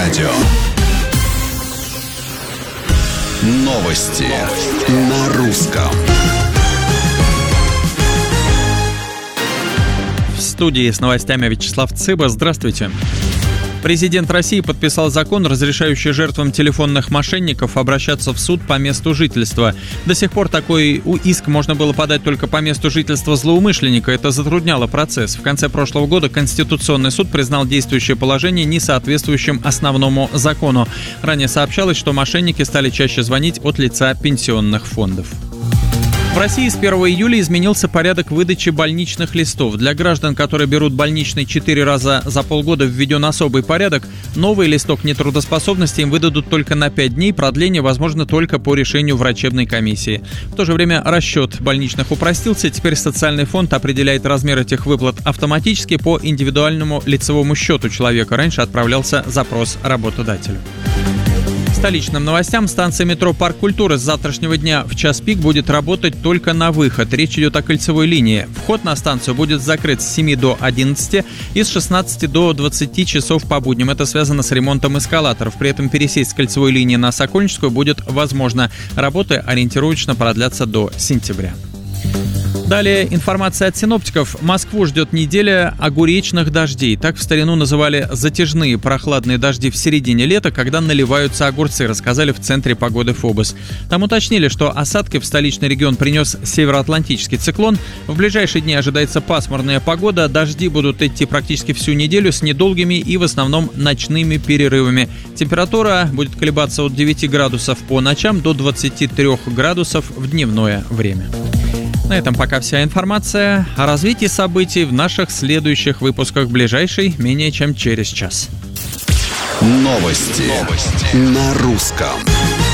радио. Новости на русском. В студии с новостями Вячеслав Цыба. Здравствуйте. Президент России подписал закон, разрешающий жертвам телефонных мошенников обращаться в суд по месту жительства. До сих пор такой иск можно было подать только по месту жительства злоумышленника. Это затрудняло процесс. В конце прошлого года Конституционный суд признал действующее положение несоответствующим основному закону. Ранее сообщалось, что мошенники стали чаще звонить от лица пенсионных фондов. В России с 1 июля изменился порядок выдачи больничных листов. Для граждан, которые берут больничный 4 раза за полгода, введен особый порядок. Новый листок нетрудоспособности им выдадут только на 5 дней. Продление возможно только по решению врачебной комиссии. В то же время расчет больничных упростился. Теперь социальный фонд определяет размер этих выплат автоматически по индивидуальному лицевому счету человека. Раньше отправлялся запрос работодателю. Столичным новостям. Станция метро «Парк культуры» с завтрашнего дня в час пик будет работать только на выход. Речь идет о кольцевой линии. Вход на станцию будет закрыт с 7 до 11 и с 16 до 20 часов по будням. Это связано с ремонтом эскалаторов. При этом пересесть с кольцевой линии на Сокольническую будет возможно. Работы ориентировочно продлятся до сентября. Далее информация от синоптиков. Москву ждет неделя огуречных дождей. Так в старину называли затяжные прохладные дожди в середине лета, когда наливаются огурцы, рассказали в Центре погоды ФОБОС. Там уточнили, что осадки в столичный регион принес североатлантический циклон. В ближайшие дни ожидается пасмурная погода. Дожди будут идти практически всю неделю с недолгими и в основном ночными перерывами. Температура будет колебаться от 9 градусов по ночам до 23 градусов в дневное время. На этом пока вся информация. О развитии событий в наших следующих выпусках, ближайший менее чем через час. Новости на русском.